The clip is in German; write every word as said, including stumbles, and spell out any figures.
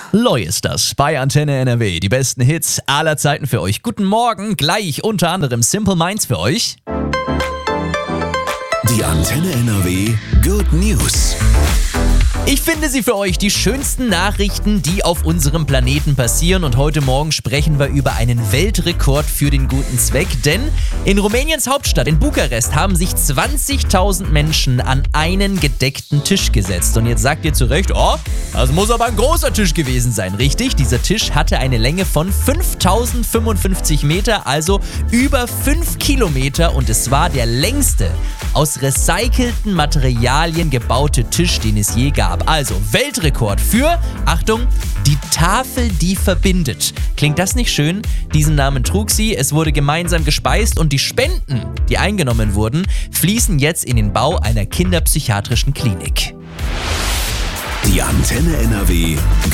Loy ist das bei Antenne N R W. Die besten Hits aller Zeiten für euch. Guten Morgen, gleich unter anderem Simple Minds für euch. Die Antenne N R W Good News. Ich finde sie für euch, die schönsten Nachrichten, die auf unserem Planeten passieren. Und heute Morgen sprechen wir über einen Weltrekord für den guten Zweck. Denn in Rumäniens Hauptstadt, in Bukarest, haben sich zwanzigtausend Menschen an einen gedeckten Tisch gesetzt. Und jetzt sagt ihr zu Recht, oh, das muss aber ein großer Tisch gewesen sein. Richtig, dieser Tisch hatte eine Länge von fünftausendfünfundfünfzig Meter, also über fünf Kilometer. Und es war der längste aus recycelten Materialien gebaute Tisch, den es je gab. Also Weltrekord für, Achtung, die Tafel, die verbindet. Klingt das nicht schön? Diesen Namen trug sie, es wurde gemeinsam gespeist und die Spenden, die eingenommen wurden, fließen jetzt in den Bau einer kinderpsychiatrischen Klinik. Die Antenne N R W